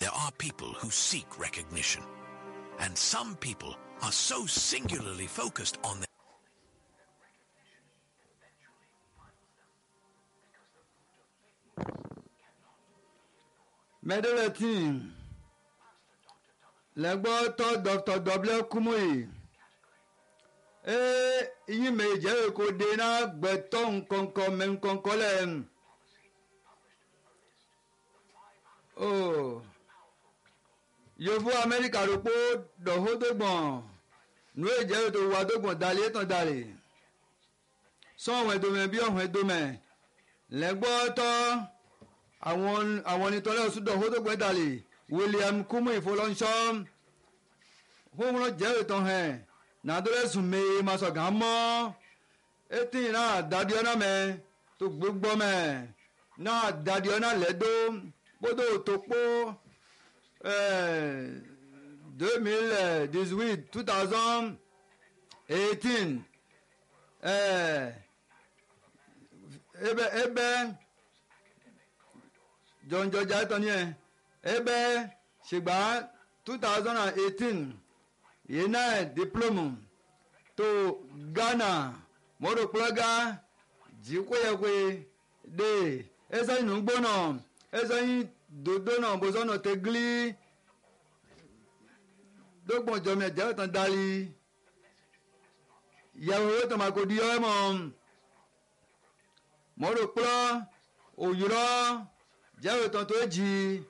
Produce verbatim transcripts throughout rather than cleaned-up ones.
There are people who seek recognition, and some people are so singularly focused on their Medellin, Legboto Doctor W. Kumuyi. E yi meje ko de na gbeto nkonko me nkonko le. Oh. Yovo America ro po do ho dogbon. Nu eje to wa dogbon dale tan dale. So won do me bi ohun do me. Legboto àwọn àwọn ni tọ́lẹ̀ ọ̀ṣùdọ̀ ó tó gbẹ́ dàlẹ̀ William Kumuyi Folonso fún wọn jẹ́ ìtàn ẹ̀ nàdúrẹ́ sùnmí masọ̀gá mọ́ etí náà dàdí ọ̀nà mẹ́ tó gbégbọ́ mẹ́ náà dàdí ọ̀nà lẹ́dọ́ kótó tó pọ̀ deux mille dix-huit two thousand eighteen ebe ebe John George Atoni ebe ṣègbà two thousand eighteen yìí náà diploma tó Ghana mọ́tòpọ́lọ́gá jíkóyẹ̀kọ́ dé ẹsẹ̀ yìí nùgbọ́nà ẹsẹ̀ yìí dòdò náà bọ́sọ̀nà tẹ́gílì dọ́gbọ̀n jọmọ ẹ̀jẹ̀ ọ̀tàn dálí ìyàwó owó tó máa kó di ọ́ mọ́ mọ́tòpọ́lọ́ òyìnbó jẹ́ ìtàn tó jì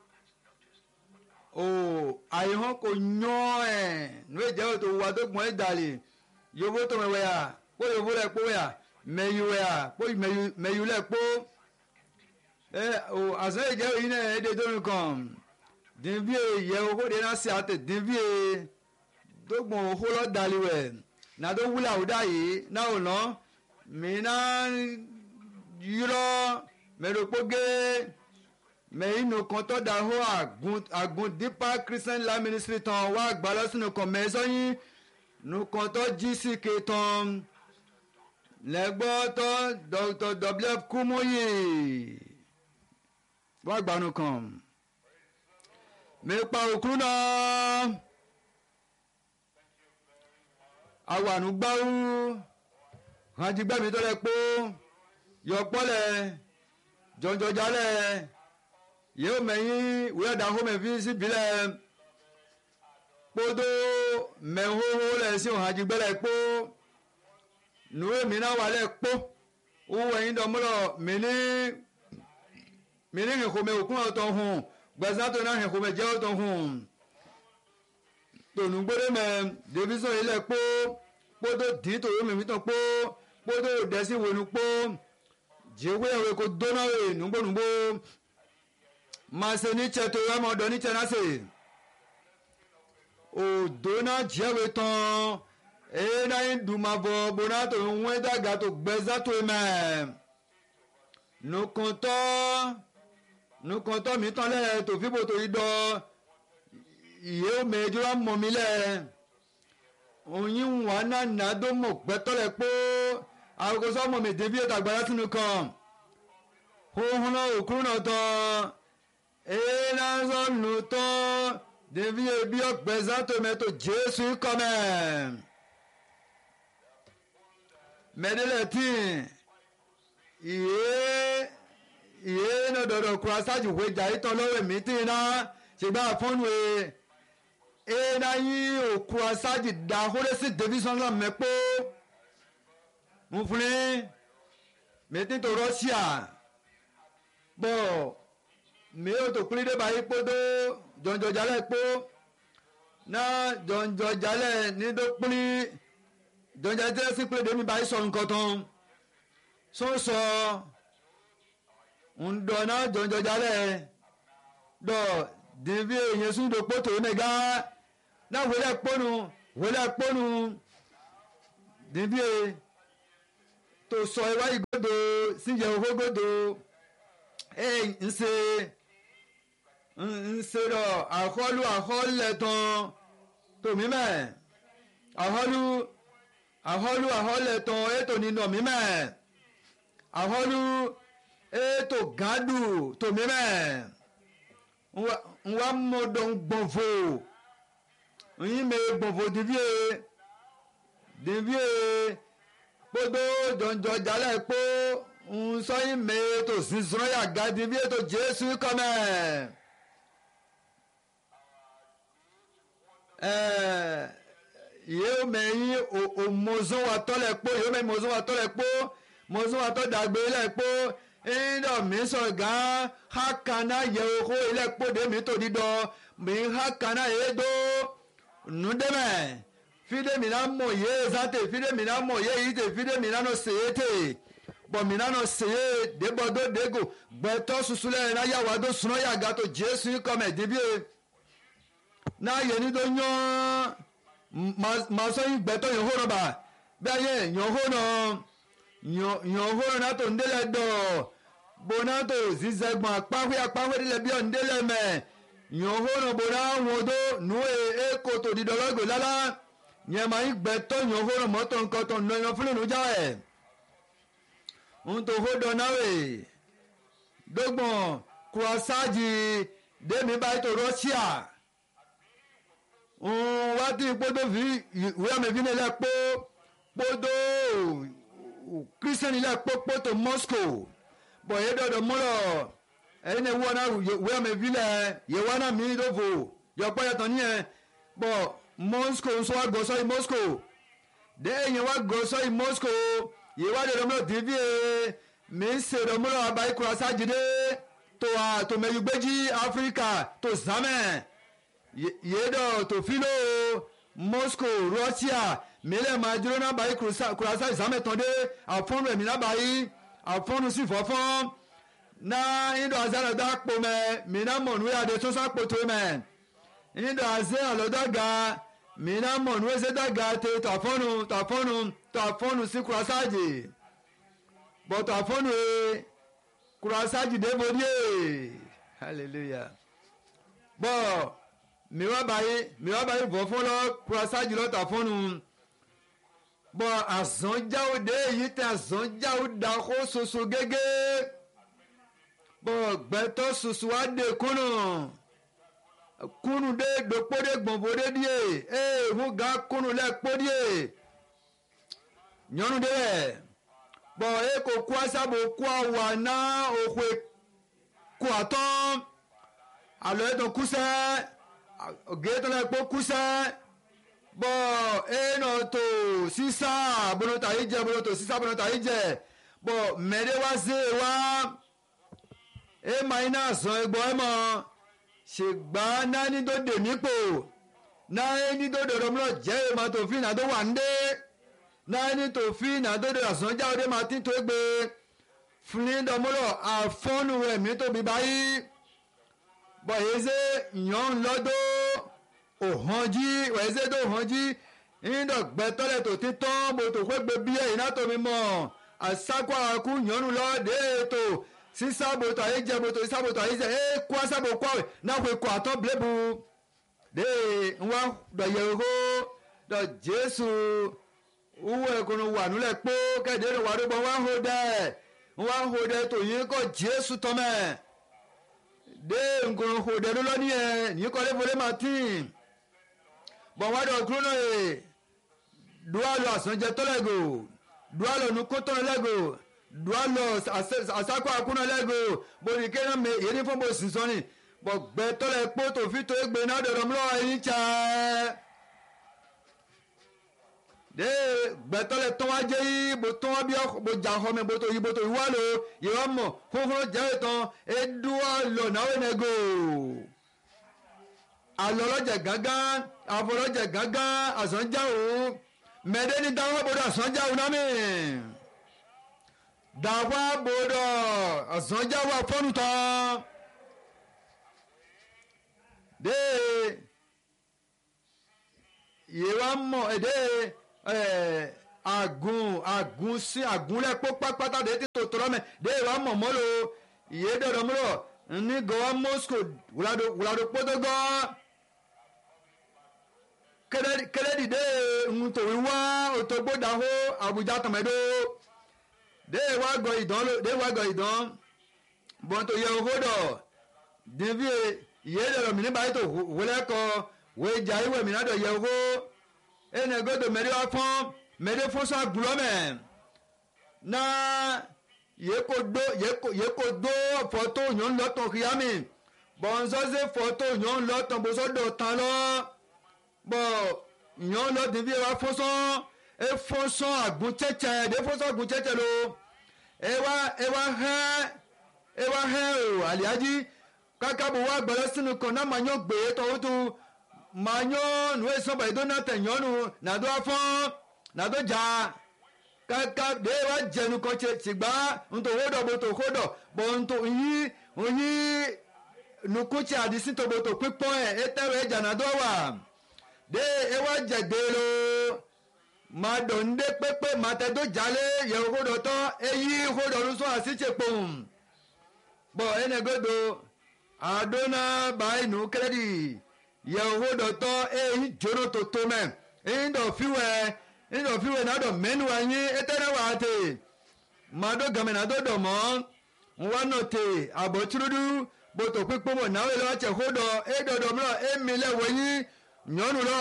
ó àìhàn kò yán ẹ̀ ní ìjẹ́ ètò wa tó gbọ́n ìdàlẹ̀ yòówó tó mẹ́wẹ́ yà kó yòówó rẹ̀ kó yà mẹ́yù yà kó mẹ́yù lẹ̀ kó ẹ ó àṣẹ ìjẹ́ òyìn náà èdè tó nìkan dìbí yẹ owó de náà sí àtẹ dìbí tó gbọ́n owó lọ́ dàlẹ̀ wẹ̀ náà tó wúlẹ̀ àwùdá yìí náà ò ná mí náà yúrọ́ mẹ́rọ̀pọ̀gẹ́ mẹ́yìn nìkan tó da hó àgùn àgùn Deeper Christian Life Ministry tán wá gbàlọ́ sínú kan mẹ́sàn-án nìkan tó jí sí ke tán lẹ́gbọ́ tó Doctor W. Kumuyi wá gbanu kan mẹ́pa òkú náà àwànú gbáwú hànjígbẹ́mi tó lẹ pọ́ yọpọ́lẹ̀ jọjọjálẹ̀ yóò mẹ́yìn wíwádà hómẹ̀ fi síbílẹ̀ kpódó mẹ́hóhó lẹ̀ sí òhàjìgbẹ́lẹ̀ kpó nùwé mìíràn wà lẹ̀ kpó owó ẹ̀yìn dọ̀mọ́lọ̀ mìíní mìíní hìnkòmẹ̀ òkú ọ̀tọ̀ hùn gbẹ̀sán tó náà hìnkòmẹ̀ jẹ́ ọ̀tọ̀ hùn tònúgbódé mẹ́ dèbísọ̀ ilẹ̀ kpó kpódó dì tòwé mẹ́mí tán kpó kpódó dẹ́sí wọnú kpó jẹ́wé ẹ̀wẹ̀ kó dóná wẹ̀ nùgbónùgbó mase ní tsẹ tó yẹ mọ́ dọ́ ní tsẹ náà sè o dóná jẹ́wé tán èyí náà ń dùnmàbọ̀ bọ́nà tó ń wọ́n dàgbà tó gbẹ́sà tó mẹ́ nùkùntọ́ nùkùntọ́ mi tán lẹ̀ tó fíbò tó yí dọ́ ìyẹ́ omi ẹjọ́ wa mọ̀ mí lẹ̀ òyìn wà náà nàdó mọ̀ gbẹ́tọ́ lẹ̀ kpó àgọ́sọ́ mọ̀ mi débi ètò àgbàlá sínú kan hóhùn náà òkú náà tán èyí náà sọ nù tán débi ebi ọgbẹ́sà tó mẹ́tò Jésù kọ́mẹ́ mẹ́dẹ́lẹ̀ tí ìyẹ́ ìyẹ́ náà dọ̀dọ̀ kura sáàjì wẹjà ìtàn lọ́wọ́ mi tí iná ṣègbà fọ́nù ẹ̀ èyí náà yí òkú sáàjì dá hórésì davidson náà mẹ́pọ́ nfuni mẹ́tí tó Russia bọ́ mi ò tó kúlí dé báyìí kpó tó jọ̀njọ̀jálẹ̀ kpó náà jọ̀njọ̀jálẹ̀ ní tó kúlí jọ̀njọ̀jálẹ̀ sí kúlí dé mi báyìí sọ̀rọ̀ nǹkan tán sọ́sọ́ ńdọ̀ náà jọ̀njọ̀jálẹ̀ dọ̀ dèbí èyàn sún dòpó tó mẹ́gá náà wọlé kpónu wọlé kpónu dèbí èyàn tó sọ ìwà ìgbódò síjẹ òfógódò ẹ ń ṣe ń ṣe lọ àkọlù àkọlẹ̀ tán tòmí mẹ́ àkọlù àkọlù àkọlẹ̀ tán ètò nínú mi mẹ́ àkọlù ètò gádù tòmí mẹ́ nwa mọdọ gbọnfo yin me gbọnfo divie divie kpodo jọnjọ jalẹ kpo nsọyin me to sísun yàgá divie to Jésù kọmẹ ẹ yóò mẹyin òmòzún wa tọlẹ kpo yóò mẹyin òmòzún wa tọlẹ kpo mòzún wa tọ dàgbé lẹ kpo ẹnìdọ mi sọ gan hakana yẹ owó ilẹ kpo de mi tó dídọ mi hakana yẹ do nùdẹmẹ fídèmí náà mọ yẹ zante fídèmí náà mọ yẹ yìí tẹ fídèmí náà nọ sèé tẹ bọ̀mí náà nọ sèé débọdọ dégò gbẹtọ susulẹ náà yà wá dó sunọ yàgá tó Jésù kọmẹ dìbíye náà yẹ ní tó yán màá sọ yín gbẹtọ yẹn hó nọba bẹ́ẹ̀ yẹ yàn hó nọ yàn hó nọ náà tó ń délẹ̀ dọ̀ bọ́nà tó zizẹ̀gbọ̀n apáwé apáwé délẹ̀ bí ọ̀ ń délẹ̀ mẹ́ yàn hó nọ bọ́nà wọn tó nù é kó tó di dọ́lọ́gbẹ̀ lálá yẹn máa ń gbẹtọ yàn hó nọ mọ́tò nǹkan tó ń lọ yan fúlẹ̀ nùjà ẹ̀ ń tó hó dọ̀ náà wẹ̀ dọ́gbọ̀n kúrọ̀sáàjì dèmí báyìí tó Russia wá tí kpódó fi wíwámi fi ní ilẹ̀ kpó kpódó kírísítẹ́nì ilẹ̀ kpó kpótó Moscow bọ̀ yé dọ̀dọ̀ múlọ̀ ẹ̀yin ní wọ́n náà wíwámi fi lẹ̀ yé wọ́n náà mí tó fò yọ̀pọ̀ yàtọ̀ níyẹn bọ̀ Moscow nsọ wa gọ̀ọ́sọ́ yìí Moscow dé yẹn wa gọ̀ọ́sọ́ yìí Moscow yé wá dọ̀dọ̀ múlọ̀ tìbí yẹ mí sè dọ̀ múlọ̀ abayi kura sájìdé tó a tó mẹ́yùgbẹ́jì Áfíríkà tó zàmẹ́ yéèdọ̀ tó fílò Moscow Russia mílẹ̀ máa dúró náà báyìí kùrásá ìsámẹ́tàndé àfọ́nù ẹ̀mí náà báyìí àfọ́nù sì fọ́fọ́n náà ìdọ̀ àzẹ́ àlọ́dá pò mẹ́ mìíràn mọ̀nù àdé tó sá pò tó mẹ́ ìdọ̀ àzẹ́ àlọ́dá ga mìíràn mọ̀nù ẹ̀sẹ̀ dàgà tẹ tàfọ́nù tàfọ́nù tàfọ́nù sí kùrásá jì bọ̀ tàfọ́nù ẹ̀ kùrásá jì dé bòdì ẹ̀ hallelujah bọ̀ miwa bayi miwa bayi bọ fún lọ kurasaji lọ ta fọnu bọ azɔnjawo de yi tɛ azɔnjawo da ko soso gege bọ gbɛtɔ soso wa de kunu kunu de dokpo de gbɔnfo de die ee hu ga kunu lɛ kpo die nyɔnu de yɛ bọ eko ku asabo ku awa na oxe ku atɔ alo eto kusɛ. Géètò náà kpó kúsẹ́ bọ́ ẹ̀nà tó sísá bonota yìí jẹ bonota sísá bonota yìí jẹ bọ́ mẹ́rẹ́ wá sí wa ẹ̀ máa iná sàn ẹgbọ́ ẹ̀ mọ́ ṣègbà náà ní tó dè mí pò náà ní tó dòdò mọ́ jẹ́ ìmọ̀ tó fi náà tó wà ń dé náà ní tó fi náà tó dòdò àsàn jáde máa tí tó gbé fúnidọ̀mọ́lọ̀ àfọ́nù ẹ̀mí tó bí báyìí bọ̀ yézé yàn lọ́dọ̀ òhànjí wẹ̀zé tó òhànjí ìdọ̀ gbẹ̀tọ́lẹ̀ tó ti tán bó tó kó gbé bí ẹ̀yìn náà tó mi mọ̀ àsákò àkú yànnú lọ́dẹ̀ tó sísábò tó ayé jẹ bó tó sísábò tó ayé jẹ ẹ̀ kó asábò kó àwẹ̀ náà kó ikọ̀ àtọ́ blébu dé nwa dọ̀ yẹ̀hó dọ̀ Jésù wúwo ẹ̀kọ́nù wà núlẹ̀ kpó kẹ́ẹ̀dẹ́ rẹ̀ wà dúpọ̀ wá hó dẹ́ wá hó dẹ́ tó yín kọ́ Jésù tọ́mẹ̀ de nkunu ko de lọ ni ẹ ní kọ́lé fọlé máa tì bọ̀ wá dọ̀ kúrò náà yẹ dualo àsànjẹ tọ́lẹ̀gò dualo nukó tọ́lẹ̀gò dualo àsákò àkúnà lẹ́gò bòrí kéèyàn mẹ yẹn ní fún bò sísọ ni bọ̀ gbẹ tọ́lẹ̀ kpó tó fi tó gbé náà dọ̀rọ̀ mọ́ ẹ̀yìn tsa de gbẹtọlẹ tọwa jẹ yi bo tọwa bi bo ja xɔme bo to yi bo to yi wa lo yi wa mɔ xoxo jẹ tɔn edu alɔ nawo nego alɔ lɔdze gángan afɔ lɔdze gángan azɔnjawo mɛde ni dawa bo do azɔnjawo nami dawa bo do azɔnjawo afɔnu tɔn de yi wa mɔ ede. Eh, agun agun sí agun lẹ kpó pápátá de ti tó tọrọ mẹ de wa mọmọ lo iye dọdọ múlò ní gọwọ Moscow wulado wulado kpótógọ kérédì de ŋutòwí wá òtógbó dàhó Abuja tọmẹdó de wa gọ ìdán lo de wa gọ ìdán bọ́ntò yẹ owó dọ̀ dèbí ye de lo mi ni ba to wole ko we ja iwe mi na do ye wo ene godo me de wa fon me de fo so agbulo me na ye ko do ye ko ye ko do photo yon lo ton kiyami bon so se photo yon lo ton bo so do tan lo bo yon lo de bi wa fo so e fo so agun cheche de fo so agun cheche lo e wa e wa he e wa he o aliaji kaka bo wa gbere sinu kan na ma yan gbe to tu ma yan nu e so ba do na te yan nu na do afon na do ja kaka de wa jẹnu kan ṣe ṣìgbà ntò hódò bòtò hódò bò ntò yí òyí nukuchi àdìsí tó bòtò pípọ́n ẹ̀ ètẹ̀rẹ̀ ẹ̀jà nàdó wà de ewa jẹgbẹ́rọ máa dọ̀ndé pépé máa tẹ́tọ́ jalè yẹ hódò tán èyí hódò lùsọ àṣìṣe pòun bọ̀ ẹnẹgọdọ àdóná báyìí nù kẹrẹ́dì yẹ hódò tán èyí jóná tó tó mẹ́ èyí dọ̀ fíwẹ̀ ndo fiwe na do menu anyi etena wate mado game na do do mo wano te abochurudu boto pipo mo na we lo che hodo e do do mlo e mile weyi nyonu lo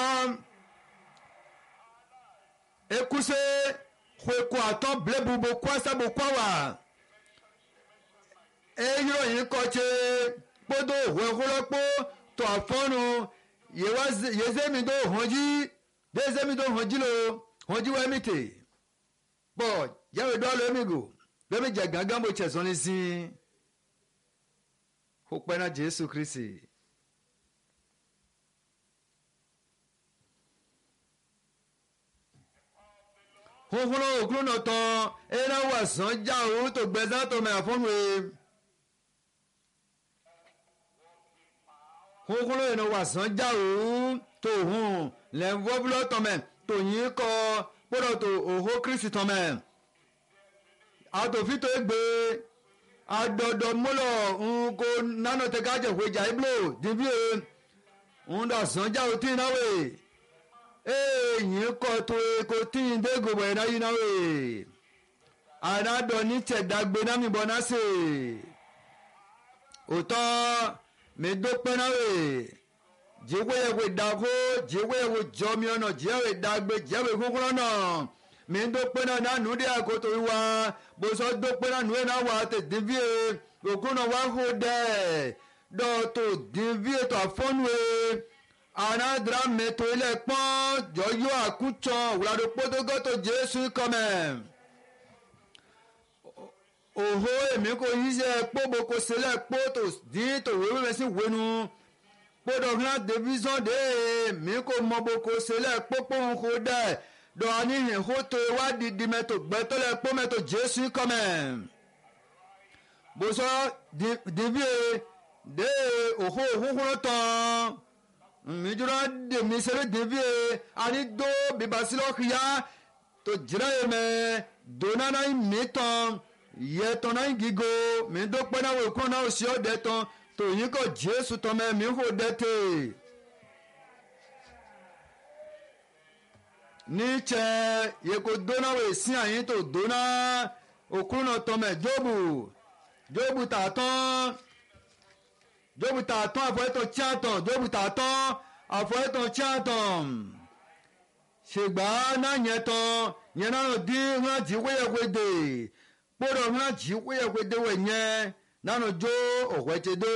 e kuse kwe kwa ton blebu bo kwa sa bo kwa wa e yo yin ko che podo we holopo to afonu ye wa ye zemi do honji de zemi do honji lo wọ́n jí wá mìtè bọ́ yàrá ìdó àlọ́ ẹ̀mí gò lẹ́mí jẹ gángan bó tiẹ̀ sọ́ni sí ó pẹ́ náà Jésù Kristi. hóhóró òkúrò náà tán ẹ̀rọ wà sàn já òun tó gbẹ̀sán tó mẹ́ àfọ́nù ẹ̀. hóhóró ẹ̀rọ wà sàn já òun tó hùn lẹ́wọ́ búlọ́ tọ́ mẹ́. tòyìn kọ gbọ́dọ̀ tó òhó Kristi tọmẹ àtòfítò egbe àdọdọ múlọ nko nánà tẹkájẹ wẹjà iblo dìbíye ńdọsánjà òtí náwó èyìn kọ tó eko tí ń dé gòbò ẹ̀ náà yìí náwó ànádọ ní tẹ̀dágbé náà mi bọ̀ náà sè òtọ́ mi dópẹ́ náwó jiwewe dago jiwewe jọmiọnà jiwewe dagbe jiwewe kúkúrọ́nà mi ń dópẹ́ náà náà nù dé àkótó wa bóso dópẹ́ náà nù ẹ̀ náà wà á tẹ̀ dìbíye òkúrọ́nà wà hó dẹ̀ dọ̀tò dìbíye tó àfọ́nù ẹ̀ ànádàrà mẹ́tò ilẹ̀ pọ́n jọyọ̀ àkútsọ̀ wùlàdó pótógọ́tò Jésù kọ́mẹ̀ òhó èmi kò yí sẹ́ kpó boko sílẹ̀ kpó tó dín tó wéwé mẹ́sì wénu. kpọ́dọ̀ hàn division de mi kò mọ boko sẹlẹ̀ kpọ́kpọ́ ń kó dẹ̀ dọ̀ àníyàn kó tó wá didi mẹ́tò gbẹ́tọ́ lẹ̀ kpọ́ mẹ́tò Jésù kọ́mẹ̀ bọ́sọ̀ divi de òhó òhúhúrọ̀ tán mìdúrà de mi sẹ́lẹ̀ divi àní dó bíbásílọ̀ kìyà tó jìrà yẹ mẹ́ dona náà mi tán yẹ tán náà gígo mi dó pẹ́ náà wò kúrò náà sí ọ̀dẹ̀ tán. tòyìn kò Jésù tọmẹ mi kò dẹ́tẹ̀ nítsẹ yeko dona wo esi àyìn tó dona òkúrúnà tọmẹ Jóòbù Jóòbù tààtàn Jóòbù tààtàn àfọyẹ́tàn tíátàn Jóòbù tààtàn àfọyẹ́tàn tíátàn ṣègbà náà yẹn tán yẹn náà dín hàn jí wéyẹwédè kpọ́dọ̀ hàn jí wéyẹwédè wẹ̀ yẹn. nánú jó òwe ti dó.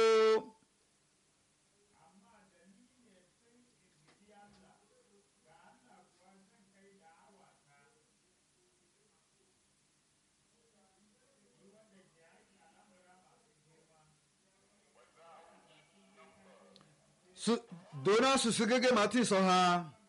dona susu gẹ́gẹ́ màá ti sọ ha.